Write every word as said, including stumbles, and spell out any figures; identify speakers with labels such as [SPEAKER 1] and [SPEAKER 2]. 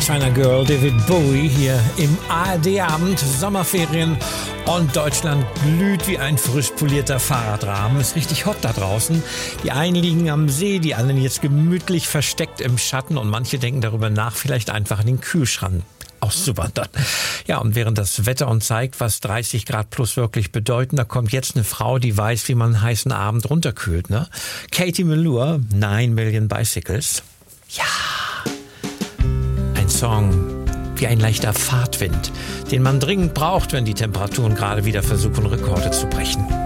[SPEAKER 1] China Girl, David Bowie hier im A R D-Abend, Sommerferien und Deutschland glüht wie ein frisch polierter Fahrradrahmen. Ist richtig hot da draußen. Die einen liegen am See, die anderen jetzt gemütlich versteckt im Schatten und manche denken darüber nach, vielleicht einfach in den Kühlschrank auszuwandern. Ja, und während das Wetter uns zeigt, was dreißig Grad plus wirklich bedeuten, da kommt jetzt eine Frau, die weiß, wie man einen heißen Abend runterkühlt, ne? Katie Melua, Nine Million Bicycles. Ja, ein Song wie ein leichter Fahrtwind, den man dringend braucht, wenn die Temperaturen gerade wieder versuchen, Rekorde zu brechen.